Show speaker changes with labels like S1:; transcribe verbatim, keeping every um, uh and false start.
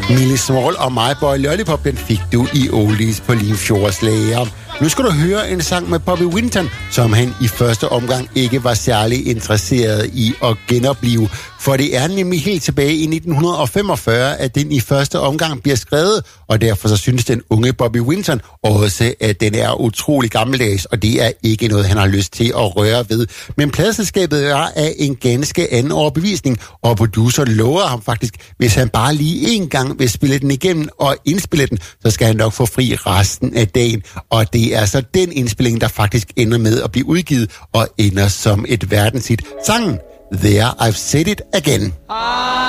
S1: Millie Small og My Boy Lollipop, den fik du i Oldies på Limfjordslæger. Nu skal du høre en sang med Bobby Winton, som han i første omgang ikke var særlig interesseret i at genopleve. For det er nemlig helt tilbage i nitten femogfyrre, at den i første omgang bliver skrevet, og derfor så synes den unge Bobby Winton også, at den er utrolig gammeldags, og det er ikke noget, han har lyst til at røre ved. Men pladeselskabet er af en ganske anden overbevisning, og producer lover ham faktisk, hvis han bare lige en gang vil spille den igennem og indspille den, så skal han nok få fri resten af dagen. Og det er så den indspilling, der faktisk ender med at blive udgivet og ender som et verdenshit. Sangen There I've Said It Again.